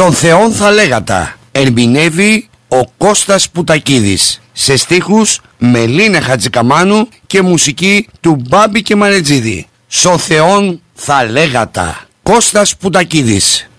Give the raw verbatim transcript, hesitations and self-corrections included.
Στον Θεόν θα λέγατα. Ερμηνεύει ο Κώστας Πουτακίδης. Σε στίχους Μελίνα Χατζικαμάνου και μουσική του Μπάμπη και Μαρετζίδη. Στον Θεόν θα λέγατα. Κώστας Πουτακίδης.